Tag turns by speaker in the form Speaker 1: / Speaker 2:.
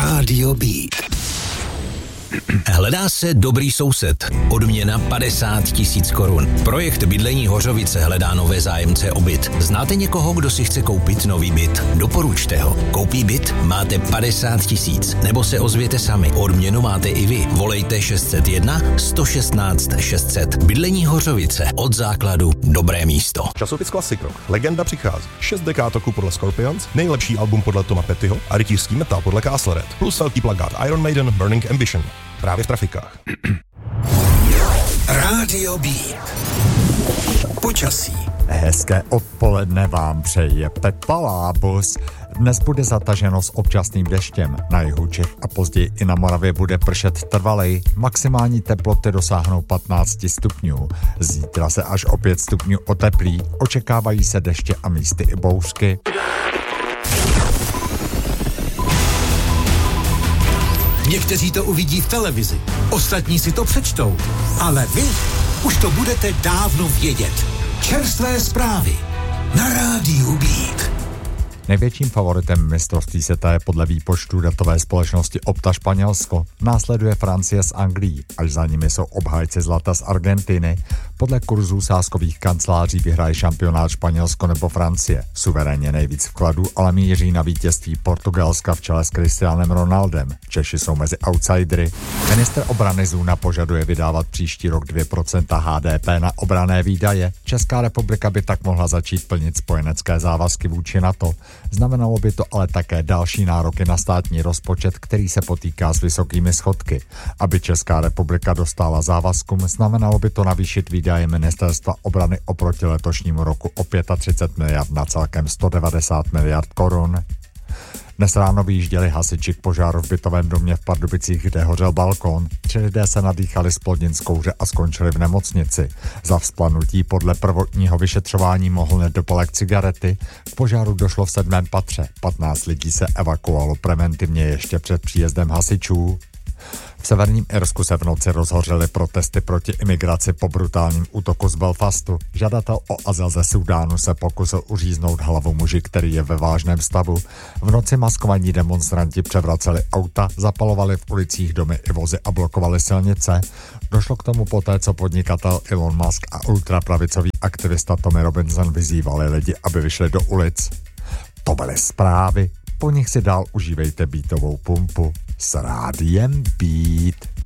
Speaker 1: Rádio Beat. Hledá se dobrý soused. Odměna 50 000 korun. Projekt Bydlení Hořovice hledá nové zájemce o byt. Znáte někoho, kdo si chce koupit nový byt? Doporučte ho. Koupí byt? Máte 50 000. Nebo se ozvěte sami. Odměnu máte i vy. Volejte 601 116 600. Bydlení Hořovice. Od základu dobré místo.
Speaker 2: Časopis Classic Rock. Legenda přichází. 6 dekád roku podle Scorpions, nejlepší album podle Toma Pettyho a rytířský metal podle Castle Red. Plus velký plakát Iron Maiden Burning Ambition. Právě v trafikách.
Speaker 1: Rádio Beat. Počasí.
Speaker 3: Hezké odpoledne vám přeje Pepa Lábus. Dnes bude zataženo s občasným deštěm. Na jihu Čech a později i na Moravě bude pršet trvalej. Maximální teploty dosáhnou 15 stupňů. Zítra se až o 5 stupňů oteplí. Očekávají se deště a místy i bouřky.
Speaker 4: Někteří to uvidí v televizi, ostatní si to přečtou, ale vy už to budete dávno vědět. Čerstvé zprávy na Rádiu Beat.
Speaker 3: Největším favoritem mistrovství světa je podle výpočtu datové společnosti Opta Španělsko. Následuje Francie s Anglií, až za nimi jsou obhájci zlata z Argentiny. Podle kurzů sázkových kanceláří vyhraje šampionát Španělsko nebo Francie. Suverénně nejvíc vkladů ale míří na vítězství Portugalska v čele s Cristianem Ronaldem. Češi jsou mezi outsidery. Ministr obrany Zuna požaduje vydávat příští rok 2% HDP na obranné výdaje. Česká republika by tak mohla začít plnit spojenecké závazky vůči NATO. Znamenalo by to ale také další nároky na státní rozpočet, který se potýká s vysokými schodky. Aby Česká republika dostala závazkům, znamenalo by to navýšit výdaje ministerstva obrany oproti letošnímu roku o 35 miliard na celkem 190 miliard korun. Dnes ráno vyjížděli hasiči k požáru v bytovém domě v Pardubicích, kde hořel balkón. 3 lidé se nadýchali z plodin z kouře a skončili v nemocnici. Za vzplanutí podle prvotního vyšetřování mohl nedopalek cigarety. K požáru došlo v 7. patře. 15 lidí se evakuovalo preventivně ještě před příjezdem hasičů. V severním Irsku se v noci rozhořely protesty proti imigraci po brutálním útoku z Belfastu. Žadatel o azyl ze Súdánu se pokusil uříznout hlavu muži, který je ve vážném stavu. V noci maskovaní demonstranti převraceli auta, zapalovali v ulicích domy i vozy a blokovali silnice. Došlo k tomu poté, co podnikatel Elon Musk a ultrapravicový aktivista Tommy Robinson vyzývali lidi, aby vyšli do ulic. To byly zprávy, po nich si dál užívejte beatovou pumpu s Rádiem Beat.